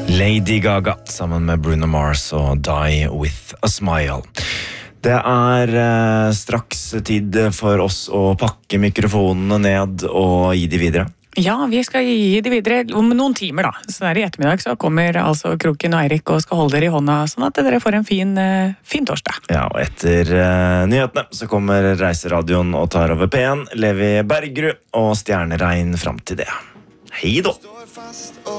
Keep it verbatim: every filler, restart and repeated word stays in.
Lady Gaga sammen med Bruno Mars og Die With A Smile. Det er eh, straks tid for oss å pakke mikrofonene ned og gi de videre. Ja, vi skal gi de videre om noen timer da. Så der i ettermiddag så kommer altså Kroken og Eirik og skal holde dere i hånda, sånn at dere får en fin, eh, fin torsdag. Ja, og etter eh, nyhetene så kommer Reiseradioen og tar over P en, Levi Bergerud og Stjerneregn fram til det. Hei da!